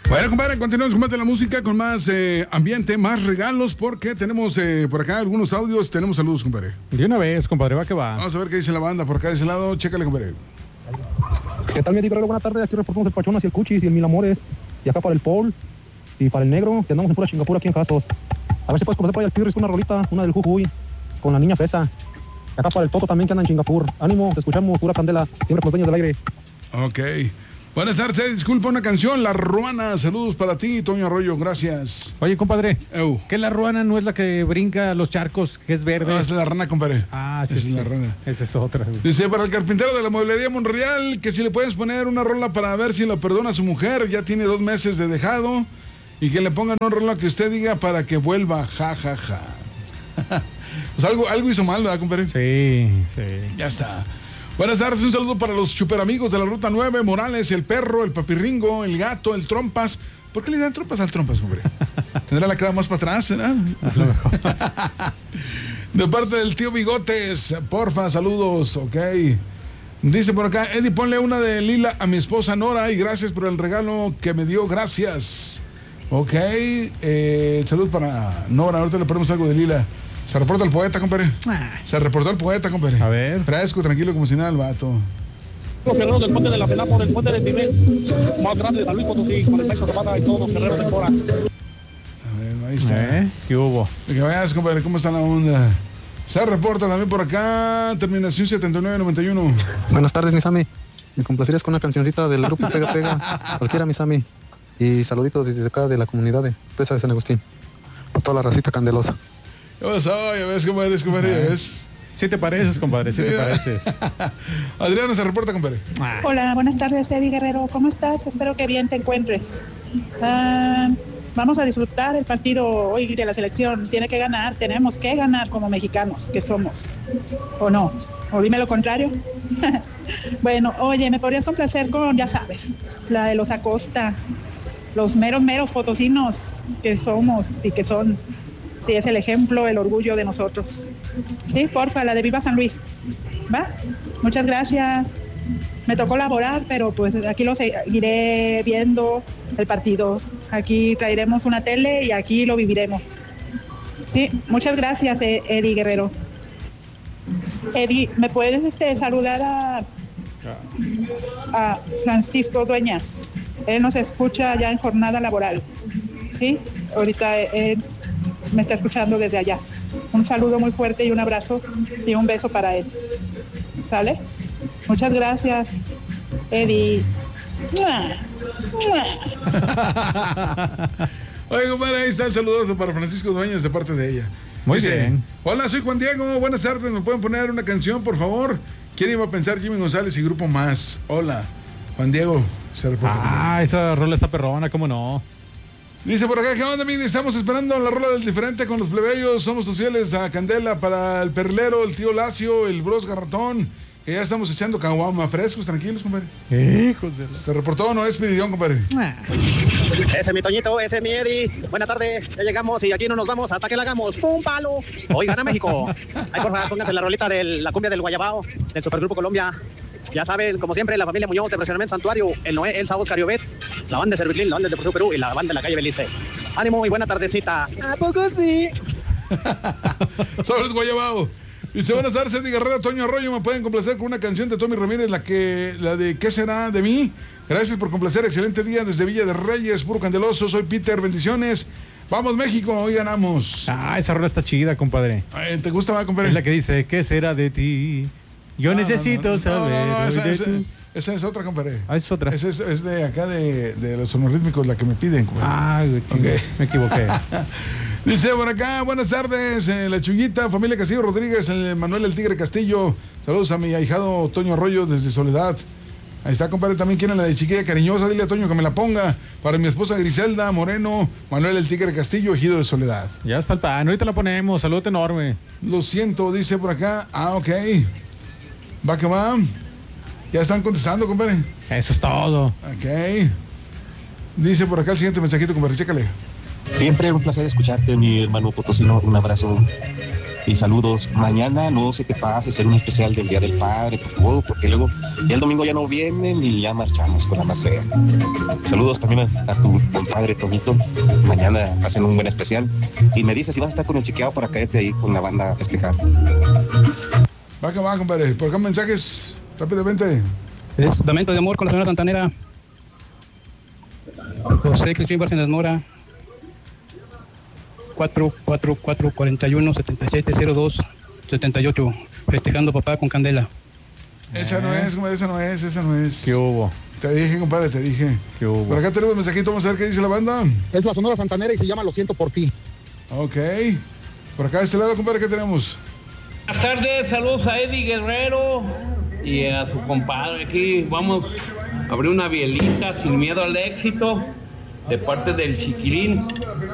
Bueno, compadre, continuamos con más de la música, con más ambiente, más regalos, porque tenemos por acá algunos audios. Tenemos saludos, compadre. De una vez, compadre, va que va. Vamos a ver qué dice la banda por acá de ese lado. Chécale, compadre. ¿Qué tal, mi Guerrero? Buenas tardes. Aquí reportamos el Pachón hacia el Cuchis y el Mil Amores. Y acá para el Paul y para el Negro, que andamos en pura Chingapura aquí en Casos. A ver si puedes comenzar por ahí al Pirris una rolita, una del Jujuy, con la niña Fresa. Acá para el Toto también, que anda en Chingapur. Ánimo, te escuchamos, pura candela, siempre con los dueños del aire. Ok. Buenas tardes, disculpa una canción, La Ruana. Saludos para ti, Toño Arroyo, gracias. Oye, compadre, ¿qué la ruana no es la que brinca los charcos, que es verde? No, es la rana, compadre. Ah, sí, es la rana. Esa es otra. Dice, para el carpintero de la mueblería Monreal, que si le puedes poner una rola para ver si lo perdona a su mujer, ya tiene 2 meses de dejado, y que le pongan una rola que usted diga para que vuelva, ja, ja, ja. Pues algo hizo mal, ¿verdad, compadre? Sí. Ya está. Buenas tardes, un saludo para los superamigos de la Ruta 9, Morales, el perro, el papirringo, el gato, el trompas. ¿Por qué le dan trompas al trompas, hombre? Tendrá la cara más para atrás, ¿no? De parte del tío Bigotes, porfa, saludos, ok. Dice por acá, Eddie, ponle una de Lila a mi esposa Nora y gracias por el regalo que me dio, gracias. Ok, salud para Nora, ahorita le ponemos algo de Lila. Se reporta el poeta, compadre. Se reportó el poeta, compadre. A ver. Fresco, tranquilo, como si nada el vato. Los guerreros del puente de la Penapo, del puente de Pimés, más grande de San Luis Potosí, con el Sexo Zapata y todos los guerreros de Cora. A ver, ahí está. ¿Qué hubo? Que veas, compadre, cómo está la onda. Se reporta también por acá, terminación 7991. Buenas tardes, Misami. Me complacerías con una cancioncita del grupo Pega Pega. Cualquiera, Misami. Y saluditos desde acá de la comunidad de Presa de San Agustín. A toda la racita candelosa. Ya ves cómo eres, compadre, ya ves. Sí te pareces, compadre, sí te pareces. Adriana se reporta, compadre. Hola, buenas tardes, Eddie Guerrero. ¿Cómo estás? Espero que bien te encuentres. Vamos a disfrutar el partido hoy de la selección. Tiene que ganar, tenemos que ganar como mexicanos que somos. ¿O no? ¿O dime lo contrario? Bueno, oye, ¿me podrías complacer con, ya sabes, la de los Acosta? Los meros potosinos que somos y que son... Sí, es el ejemplo, el orgullo de nosotros. Sí, porfa, la de Viva San Luis. ¿Va? Muchas gracias. Me tocó laborar, pero pues aquí lo seguiré viendo el partido. Aquí traeremos una tele y aquí lo viviremos. Sí, muchas gracias, Eddie Guerrero. Eddie, ¿me puedes saludar a Francisco Dueñas? Él nos escucha ya en jornada laboral. Sí, ahorita me está escuchando desde allá. Un saludo muy fuerte y un abrazo y un beso para él. ¿Sale? Muchas gracias, Eddie. Oye, compadre, ahí está el saludo para Francisco Dueñas de parte de ella. Muy bien. Hola, soy Juan Diego. Buenas tardes. ¿Me pueden poner una canción, por favor? ¿Quién iba a pensar? Jimmy González y Grupo Más. Hola, Juan Diego. Se reporta. Esa rola está perrona, ¿cómo no? Dice por acá, ¿qué onda, amigo? Estamos esperando la rola del diferente con los plebeyos. Somos tus fieles a Candela para el perlero, el tío Lacio, el Bros Garratón. Que ya estamos echando caguama frescos, tranquilos, compadre. Hijos de... Se reportó, no es Pidillón, compadre. Ese es mi Toñito, ese es mi Eddie. Buenas tardes, ya llegamos y aquí no nos vamos hasta que la hagamos. ¡Pum, palo! Hoy gana México. Ahí, por favor, pónganse la rolita de la cumbia del Guayabao, del Supergrupo Colombia. Ya saben, como siempre, la familia Muñoz de Presionamiento Santuario, el Noé, Elsa, Oscar y Obed, la banda de Serviclín, la banda del Deportivo Perú y la banda de la calle Belice. Ánimo y buena tardecita. ¿A poco sí? Sobres Guayabao. Dice, buenas tardes, Eddie Guerrero, Toño Arroyo. ¿Me pueden complacer con una canción de Tommy Ramírez, la de ¿Qué será de mí? Gracias por complacer, excelente día desde Villa de Reyes, puro candeloso. Soy Peter, bendiciones. Vamos México, hoy ganamos. Esa rola está chida, compadre. ¿Te gusta, compadre? Es la que dice, ¿qué será de ti? Yo necesito saber. Esa es otra, compadre. Es otra. Esa es de acá de los sonorítmicos, la que me piden, Güey, compadre. okay. Me equivoqué. Dice por acá, buenas tardes, la Chuyita, familia Castillo Rodríguez, Manuel el Tigre Castillo. Saludos a mi ahijado Toño Arroyo desde Soledad. Ahí está, compadre, también quieren la de Chiquilla Cariñosa, dile a Toño que me la ponga. Para mi esposa Griselda Moreno, Manuel el Tigre Castillo, ejido de Soledad. Ya está el pan, ahorita la ponemos, saludo enorme. Lo siento, dice por acá, ok. Va que va. Ya están contestando, compadre. Eso es todo. Ok. Dice por acá el siguiente mensajito, compadre, chécale. Siempre un placer escucharte, mi hermano potosino, un abrazo. y saludos. Mañana no se te pase hacer un especial del Día del Padre, por favor, porque luego ya el domingo ya no vienen y ya marchamos con la más fea. Saludos también a tu compadre Toñito. Mañana hacen un buen especial y me dices si vas a estar con el chiqueado para caerte ahí con la banda a festejar. Va que va, compadre. Por acá mensajes rápidamente. Es Lamento de Amor con la señora Santanera. José Cristín Bárcenas Mora. 444-41-7702-78. Festejando papá con candela. Esa no es, compadre, esa no es. ¿Qué hubo? Te dije, compadre, te dije. ¿Qué hubo? Por acá tenemos un mensajito, vamos a ver qué dice la banda. Es la Sonora Santanera y se llama Lo Siento por Ti. Ok. Por acá de este lado, compadre, ¿qué tenemos? Buenas tardes, saludos a Eddie Guerrero y a su compadre. Aquí vamos a abrir una bielita sin miedo al éxito de parte del Chiquilín.